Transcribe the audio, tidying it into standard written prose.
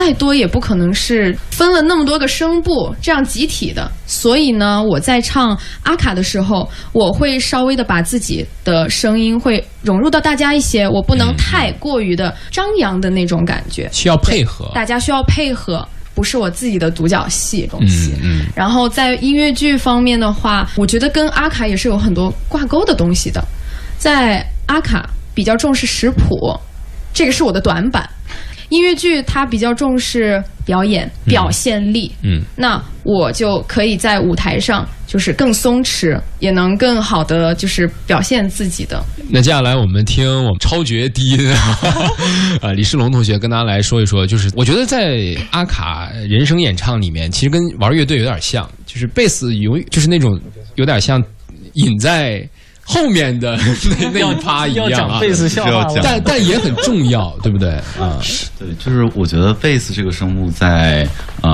再多也不可能是分了那么多个声部这样集体的，所以呢，我在唱阿卡的时候，我会稍微的把自己的声音会融入到大家一些，我不能太过于的张扬的那种感觉， 需要配合， 大家需要配合。不是我自己的独角戏东西，然后在音乐剧方面的话，我觉得跟阿卡也是有很多挂钩的东西的。在阿卡比较重视识谱，这个是我的短板。音乐剧它比较重视表演、表现力，那我就可以在舞台上就是更松弛，也能更好的就是表现自己的。 那接下来我们听我们超绝低音李世龙同学跟大家来说一说，就是我觉得在阿卡人声演唱里面，其实跟玩乐队有点像，就是贝斯就是那种有点像隐在后面的那一趴一样啊， 要讲贝斯笑话， 但也很重要，对不对？ 对，就是我觉得贝斯这个声部在